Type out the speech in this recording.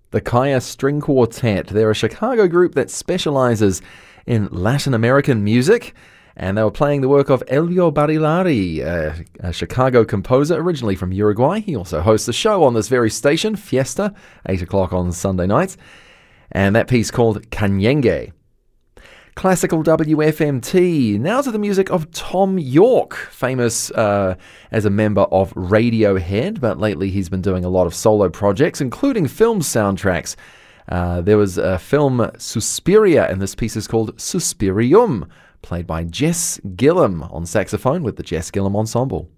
The Kaya String Quartet. They're a Chicago group that specializes in Latin American music, and they were playing the work of Elio Barilari, a Chicago composer originally from Uruguay. He also hosts a show on this very station, Fiesta, 8 o'clock on Sunday nights, and that piece called Kanyenge. Classical WFMT, now to the music of Thom Yorke, famous as a member of Radiohead, but lately he's been doing a lot of solo projects, including film soundtracks. There was a film Suspiria, and this piece is called Suspirium, played by Jess Gillum on saxophone with the Jess Gillum Ensemble.